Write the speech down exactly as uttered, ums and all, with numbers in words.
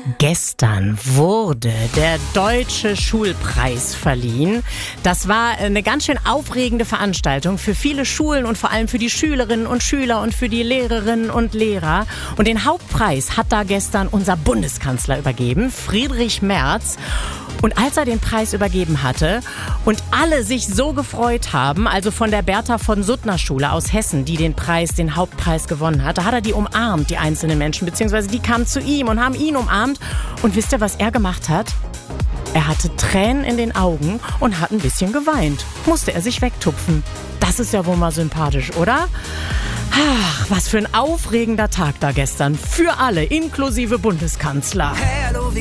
Gestern wurde der Deutsche Schulpreis verliehen. Das war eine ganz schön aufregende Veranstaltung für viele Schulen und vor allem für die Schülerinnen und Schüler und für die Lehrerinnen und Lehrer. Und den Hauptpreis hat da gestern unser Bundeskanzler übergeben, Friedrich Merz. Und als er den Preis übergeben hatte und alle sich so gefreut haben, also von der Bertha von Suttner Schule aus Hessen, die den Preis, den Hauptpreis gewonnen hat, da hat er die umarmt, die einzelnen Menschen, beziehungsweise die kamen zu ihm und haben ihn umarmt. Und wisst ihr, was er gemacht hat? Er hatte Tränen in den Augen und hat ein bisschen geweint. Musste er sich wegtupfen. Das ist ja wohl mal sympathisch, oder? Ach, was für ein aufregender Tag da gestern. Für alle, inklusive Bundeskanzler. Hey, hallo, wie